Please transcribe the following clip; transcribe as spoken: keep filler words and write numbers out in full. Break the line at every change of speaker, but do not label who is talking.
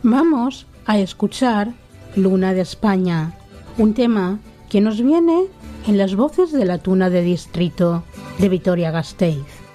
Vamos a escuchar Luna de España, un tema que nos viene en las voces de la Tuna de Distrito de Vitoria-Gasteiz.